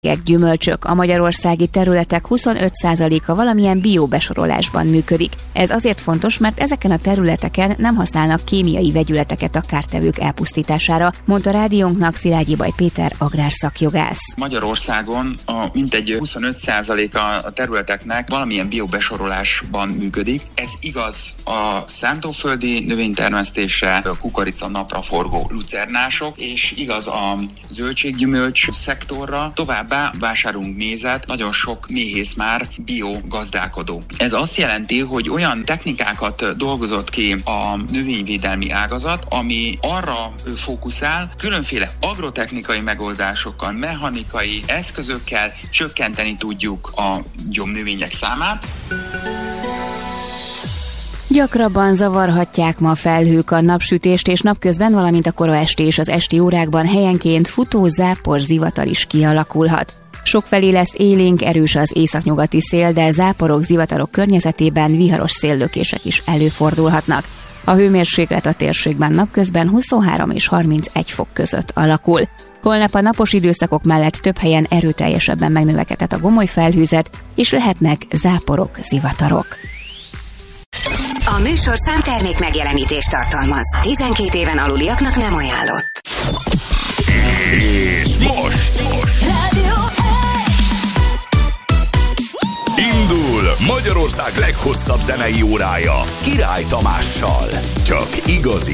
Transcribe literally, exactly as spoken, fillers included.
gyümölcsök. A magyarországi területek huszonöt százaléka valamilyen biobesorolásban működik. Ez azért fontos, mert ezeken a területeken nem használnak kémiai vegyületeket a kártevők elpusztítására, mondta rádiónknak Szilágyi Baj Péter agrárszakjogász. Magyarországon a mintegy huszonöt százaléka a területeknek valamilyen biobesorolásban működik. Ez igaz a szántóföldi növénytermesztésre, a kukorica, napraforgó, lucernások, és igaz a zöldséggyümölcs szektorra. Továbbá vásárolunk mézet, nagyon sok méhész már biogazdálkodó. Ez azt jelenti, hogy olyan technikákat dolgozott ki a növényvédelmi ágazat, ami arra fókuszál, különféle agrotechnikai megoldásokkal, mechanikai eszközökkel csökkenteni tudjuk a gyomnövények számát. Gyakrabban zavarhatják ma felhők a napsütést, és napközben, valamint a kora esti és az esti órákban helyenként futó zápor zivatar is kialakulhat. Sokfelé lesz élénk, erős az északnyugati szél, de záporok, zivatarok környezetében viharos széllökések is előfordulhatnak. A hőmérséklet a térségben napközben huszonhárom és harmincegy fok között alakul. Holnap a napos időszakok mellett több helyen erőteljesebben megnövekedett a gomoly felhőzet, és lehetnek záporok, zivatarok. A műsorszám termék megjelenítést tartalmaz. tizenkét éven aluliaknak nem ajánlott. És most, most. Rádió indul Magyarország leghosszabb zenei órája Király Tamással. Csak igazi